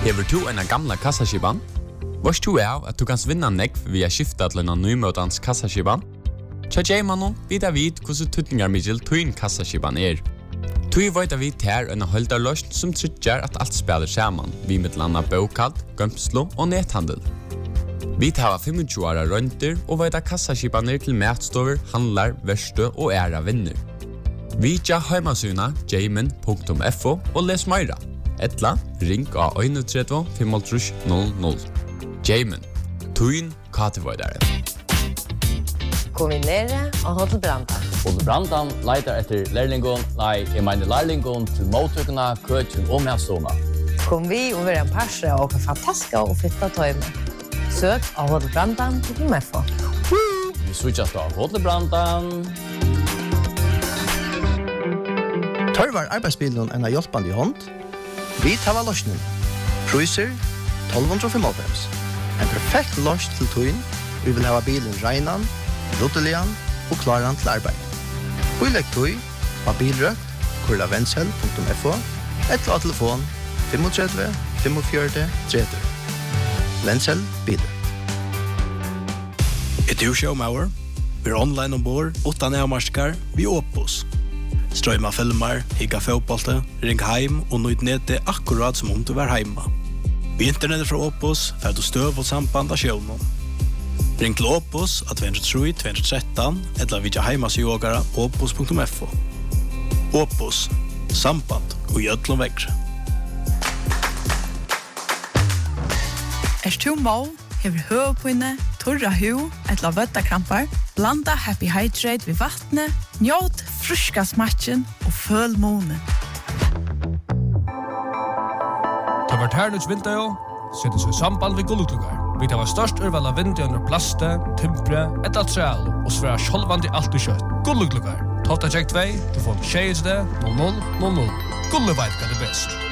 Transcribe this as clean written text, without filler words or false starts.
Hever du en gamla kassaskipan? Vars du at du kan vinna nekv via skifta til en nymøtans kassaskipan? Tja Jaymanon vidar vid hvordan tutningar middel tuin kassaskipan Tui veit vi ter en holdarløst som tryggjar at alt spiller saman, vi mittlanda bokad, gømslo og nethandel. Vi tar 25 åra rønter og veit kassaskipaner til matstover, handlar, verste og æra vinner. Vi tja heimasuna jayman.fo og les meira. Etla, ring av 31 55 00. Jayman, tuin katevoidare. Kombinere og Hotel Brandan. Hotel Brandan leitar etter lærlingon, lærlingon til mottøkene, køkken og matstående. Kom vi og være en parse og fantastiske og fitta tøyme. Søk av Hotel Brandan til Mefo. Vi switchast av Hotel Brandan. Tørvar arbeidsbilen en av hjelpende hånd. Vi tar løsning. Priser 1295. En perfekt løs til tøyen. Vi vil ha bilen regnan, rottelian og klaran til arbeid. Uilegg tøy av bilrøkt, kurlavensel.fo, eller av telefon 35 45 30. Vensel bil. Du showmauer? Vi online ombord, 8 nærmarskar, vi Opus. Strøyma filmer, higga fotbollte, ring heim og nøyd nede akkurat som om du var heima. Vi internettet fra Opus får du støv og samband av sjøvnen. Ring til Opus av 203-213 eller vidja heimasjogara opus.fo. Opus, samband og gjødlom vekre. Er du mål, hever høvepinne, torra hu, eller vøttakrampar, blanda Happy Hydrate ved vattnet, njåt fruska smatchen og føl månen. Ta vart hernuts vinter, settes i samband ved gullutlugar. Vi tar størst urval av vinter under plaste, timpre, et altreal, og sværa sjolvandi alt i kjøtt. Gullutlugar. Tofta check 2, telefon 6 00 00. Gulleveit er det best.